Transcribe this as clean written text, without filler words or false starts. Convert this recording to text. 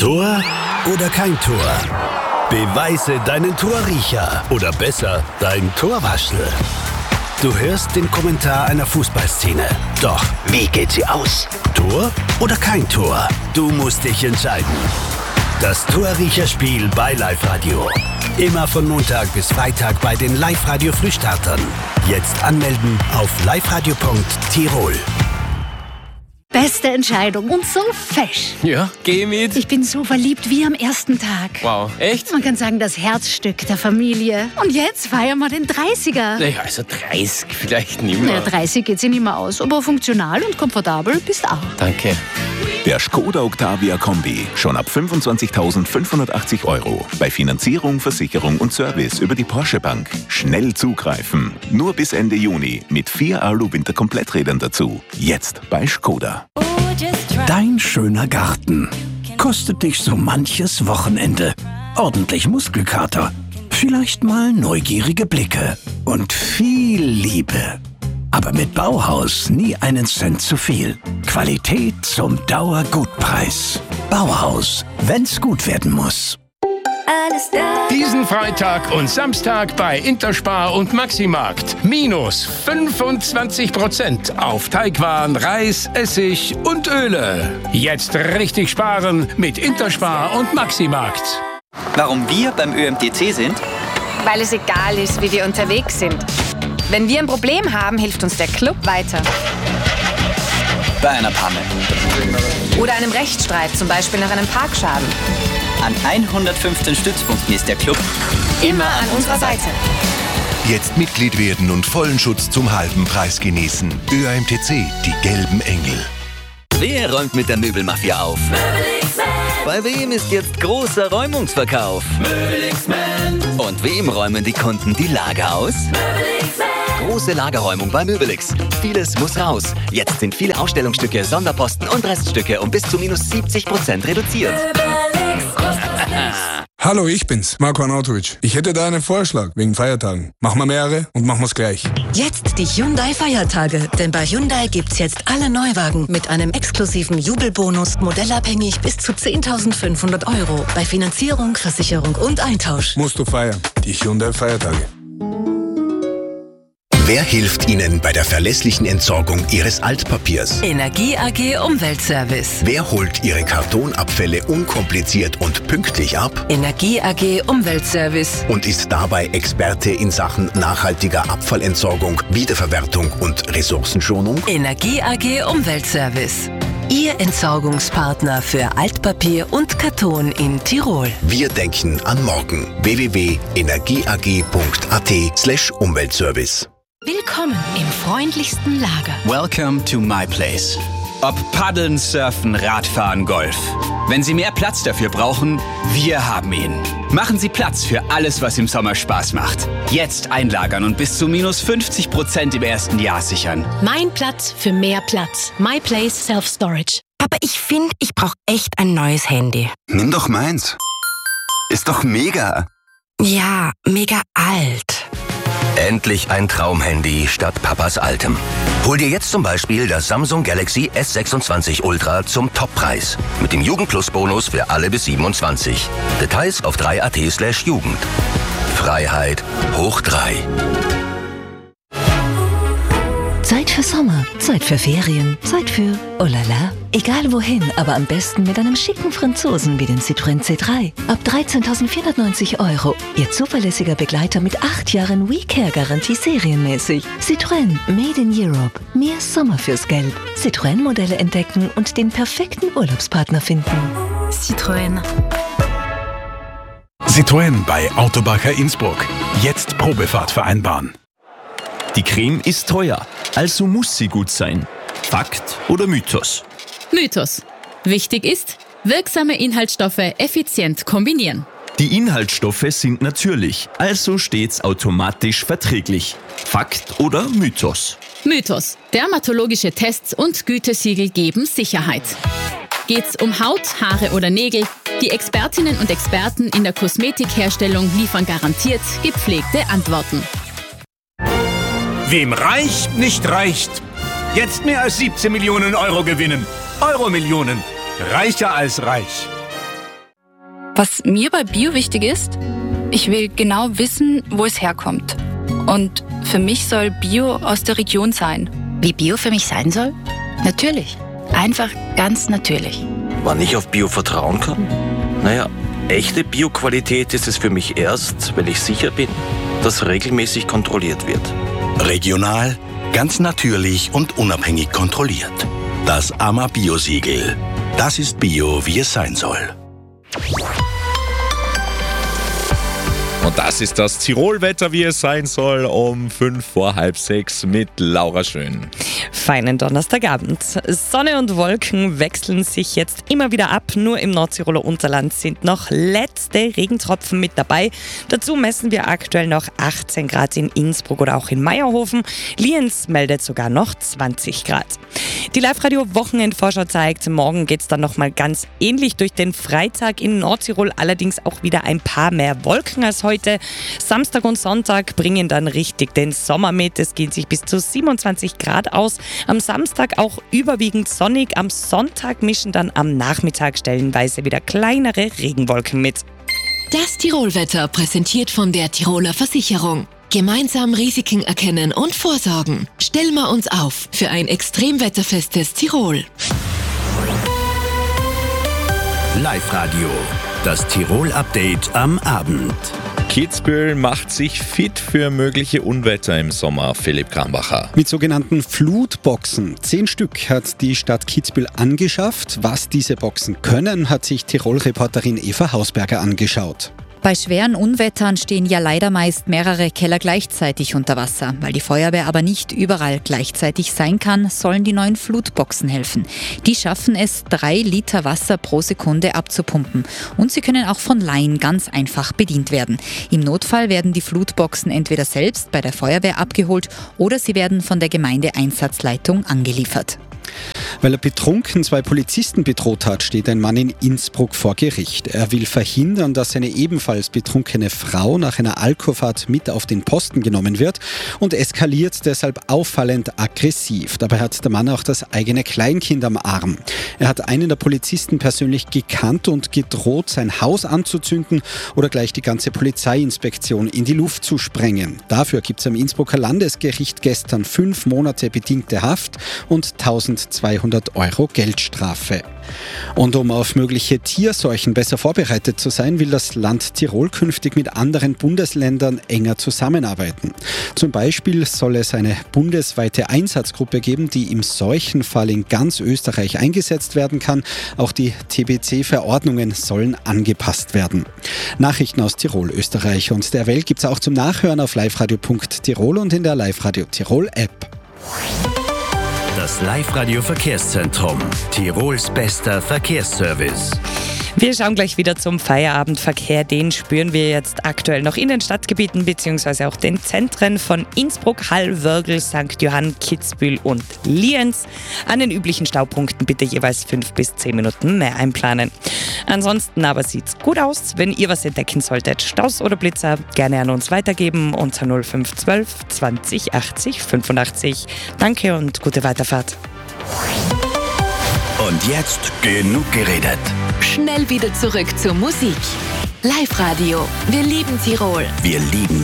Tor oder kein Tor? Beweise deinen Torriecher oder besser, dein Torwaschel. Du hörst den Kommentar einer Fußballszene. Doch wie geht sie aus? Tor oder kein Tor? Du musst dich entscheiden. Das Torriecherspiel bei Live-Radio. Immer von Montag bis Freitag bei den Live-Radio-Frühstartern. Jetzt anmelden auf liveradio.tirol. Beste Entscheidung und so fesch. Ja, geh mit. Ich bin so verliebt wie am ersten Tag. Wow, echt? Man kann sagen, das Herzstück der Familie. Und jetzt feiern wir den 30er. Naja, also 30 vielleicht nicht mehr. Ja, 30 geht sich nicht mehr aus, aber funktional und komfortabel bist auch. Danke. Der Skoda Octavia Kombi. Schon ab 25.580 €. Bei Finanzierung, Versicherung und Service über die Porsche Bank. Schnell zugreifen. Nur bis Ende Juni mit 4 Alu-Winter-Kompletträdern dazu. Jetzt bei Skoda. Dein schöner Garten kostet dich so manches Wochenende. Ordentlich Muskelkater, vielleicht mal neugierige Blicke und viel Liebe. Aber mit Bauhaus nie einen Cent zu viel. Qualität zum Dauergutpreis. Bauhaus, wenn's gut werden muss. Diesen Freitag und Samstag bei Interspar und Maximarkt. Minus 25% auf Teigwaren, Reis, Essig und Öle. Jetzt richtig sparen mit Interspar und Maximarkt. Warum wir beim ÖMTC sind? Weil es egal ist, wie wir unterwegs sind. Wenn wir ein Problem haben, hilft uns der Club weiter. Bei einer Panne. Oder einem Rechtsstreit, zum Beispiel nach einem Parkschaden. An 115 Stützpunkten ist der Club immer an unserer Seite. Jetzt Mitglied werden und vollen Schutz zum halben Preis genießen. ÖAMTC, die gelben Engel. Wer räumt mit der Möbelmafia auf? Bei wem ist jetzt großer Räumungsverkauf? Und wem räumen die Kunden die Lager aus? Große Lagerräumung bei Möbelix. Vieles muss raus. Jetzt sind viele Ausstellungsstücke, Sonderposten und Reststücke um bis zu minus 70% reduziert. Hallo, ich bin's, Marco Arnautovic. Ich hätte da einen Vorschlag wegen Feiertagen. Machen wir mehrere und machen wir's gleich. Jetzt die Hyundai-Feiertage. Denn bei Hyundai gibt's jetzt alle Neuwagen mit einem exklusiven Jubelbonus, modellabhängig bis zu 10.500 €. Bei Finanzierung, Versicherung und Eintausch. Musst du feiern. Die Hyundai-Feiertage. Wer hilft Ihnen bei der verlässlichen Entsorgung Ihres Altpapiers? Energie AG Umweltservice. Wer holt Ihre Kartonabfälle unkompliziert und pünktlich ab? Energie AG Umweltservice. Und ist dabei Experte in Sachen nachhaltiger Abfallentsorgung, Wiederverwertung und Ressourcenschonung? Energie AG Umweltservice. Ihr Entsorgungspartner für Altpapier und Karton in Tirol. Wir denken an morgen. www.energieag.at/Umweltservice. Willkommen im freundlichsten Lager. Welcome to my place. Ob Paddeln, Surfen, Radfahren, Golf. Wenn Sie mehr Platz dafür brauchen, wir haben ihn. Machen Sie Platz für alles, was im Sommer Spaß macht. Jetzt einlagern und bis zu minus 50% im ersten Jahr sichern. Mein Platz für mehr Platz. My Place Self-Storage. Aber ich finde, ich brauche echt ein neues Handy. Nimm doch meins. Ist doch mega. Ja, mega alt. Endlich ein Traumhandy statt Papas altem. Hol dir jetzt zum Beispiel das Samsung Galaxy S26 Ultra zum Toppreis. Mit dem Jugend-Plus-Bonus für alle bis 27. Details auf 3at/Jugend. Freiheit hoch 3. Zeit für Sommer, Zeit für Ferien, Zeit für oh la la. Egal wohin, aber am besten mit einem schicken Franzosen wie den Citroën C3. Ab 13.490 €. Ihr zuverlässiger Begleiter mit 8 Jahren WeCare-Garantie serienmäßig. Citroën, made in Europe. Mehr Sommer fürs Geld. Citroën-Modelle entdecken und den perfekten Urlaubspartner finden. Citroën. Citroën bei Autobacher Innsbruck. Jetzt Probefahrt vereinbaren. Die Creme ist teuer, also muss sie gut sein. Fakt oder Mythos? Mythos. Wichtig ist, wirksame Inhaltsstoffe effizient kombinieren. Die Inhaltsstoffe sind natürlich, also stets automatisch verträglich. Fakt oder Mythos? Mythos. Dermatologische Tests und Gütesiegel geben Sicherheit. Geht's um Haut, Haare oder Nägel? Die Expertinnen und Experten in der Kosmetikherstellung liefern garantiert gepflegte Antworten. Wem Reich nicht reicht. Jetzt mehr als 17 Millionen € gewinnen. Euro-Millionen. Reicher als reich. Was mir bei Bio wichtig ist, ich will genau wissen, wo es herkommt. Und für mich soll Bio aus der Region sein. Wie Bio für mich sein soll? Natürlich. Einfach ganz natürlich. Wann ich auf Bio vertrauen kann? Naja, echte Bio-Qualität ist es für mich erst, wenn ich sicher bin, dass regelmäßig kontrolliert wird. Regional, ganz natürlich und unabhängig kontrolliert. Das AMA Bio-Siegel. Das ist Bio, wie es sein soll. Und das ist das Tirolwetter, wie es sein soll, um 5:45 mit Laura Schön. Feinen Donnerstagabend. Sonne und Wolken wechseln sich jetzt immer wieder ab. Nur im Nordtiroler Unterland sind noch letzte Regentropfen mit dabei. Dazu messen wir aktuell noch 18 Grad in Innsbruck oder auch in Meierhofen. Lienz meldet sogar noch 20 Grad. Die Live-Radio-Wochenendvorschau zeigt, morgen geht es dann nochmal ganz ähnlich durch den Freitag in Nordtirol. Allerdings auch wieder ein paar mehr Wolken als heute. Samstag und Sonntag bringen dann richtig den Sommer mit. Es geht sich bis zu 27 Grad aus. Am Samstag auch überwiegend sonnig. Am Sonntag mischen dann am Nachmittag stellenweise wieder kleinere Regenwolken mit. Das Tirolwetter präsentiert von der Tiroler Versicherung. Gemeinsam Risiken erkennen und vorsorgen. Stellen wir uns auf für ein extremwetterfestes Tirol. Live-Radio, das Tirol-Update am Abend. Kitzbühel macht sich fit für mögliche Unwetter im Sommer. Philipp Krambacher. Mit sogenannten Flutboxen. 10 Stück hat die Stadt Kitzbühel angeschafft. Was diese Boxen können, hat sich Tirol-Reporterin Eva Hausberger angeschaut. Bei schweren Unwettern stehen ja leider meist mehrere Keller gleichzeitig unter Wasser. Weil die Feuerwehr aber nicht überall gleichzeitig sein kann, sollen die neuen Flutboxen helfen. Die schaffen es, 3 Liter Wasser pro Sekunde abzupumpen. Und sie können auch von Laien ganz einfach bedient werden. Im Notfall werden die Flutboxen entweder selbst bei der Feuerwehr abgeholt oder sie werden von der Gemeindeeinsatzleitung angeliefert. Weil er betrunken 2 Polizisten bedroht hat, steht ein Mann in Innsbruck vor Gericht. Er will verhindern, dass eine ebenfalls betrunkene Frau nach einer Alkofahrt mit auf den Posten genommen wird und eskaliert deshalb auffallend aggressiv. Dabei hat der Mann auch das eigene Kleinkind am Arm. Er hat einen der Polizisten persönlich gekannt und gedroht, sein Haus anzuzünden oder gleich die ganze Polizeiinspektion in die Luft zu sprengen. Dafür gibt es am Innsbrucker Landesgericht gestern 5 Monate bedingte Haft und 1.200 € Geldstrafe. Und um auf mögliche Tierseuchen besser vorbereitet zu sein, will das Land Tirol künftig mit anderen Bundesländern enger zusammenarbeiten. Zum Beispiel soll es eine bundesweite Einsatzgruppe geben, die im Seuchenfall in ganz Österreich eingesetzt werden kann. Auch die TBC-Verordnungen sollen angepasst werden. Nachrichten aus Tirol, Österreich und der Welt gibt es auch zum Nachhören auf liveradio.tirol und in der Live-Radio Tirol-App. Das Live-Radio-Verkehrszentrum. Tirols bester Verkehrsservice. Wir schauen gleich wieder zum Feierabendverkehr. Den spüren wir jetzt aktuell noch in den Stadtgebieten bzw. auch den Zentren von Innsbruck, Hall, Wörgl, St. Johann, Kitzbühel und Lienz. An den üblichen Staupunkten bitte jeweils 5 bis 10 Minuten mehr einplanen. Ansonsten aber sieht's gut aus. Wenn ihr was entdecken solltet, Staus oder Blitzer, gerne an uns weitergeben unter 0512 20 80 85. Danke und gute Weiterfahrt. Und jetzt genug geredet. Schnell wieder zurück zur Musik. Live-Radio. Wir lieben Tirol. Wir lieben